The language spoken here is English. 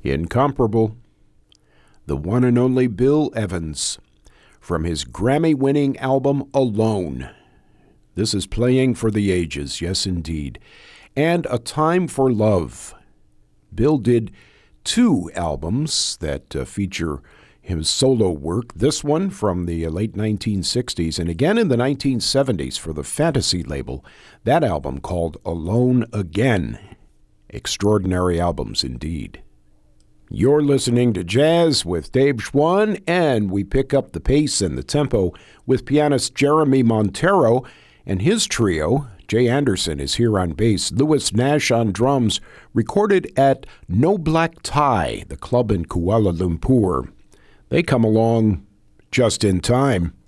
Incomparable. The one and only Bill Evans from his Grammy-winning album Alone. This is playing for the ages, yes indeed. And A Time for Love. Bill did 2 albums that feature his solo work. This one from the late 1960s and again in the 1970s for the Fantasy label. That album called Alone Again. Extraordinary albums indeed. You're listening to Jazz with Dave Schwann, and we pick up the pace and the tempo with pianist Jeremy Montero and his trio. Jay Anderson is here on bass, Louis Nash on drums, recorded at No Black Tie, the club in Kuala Lumpur. They come along just in time.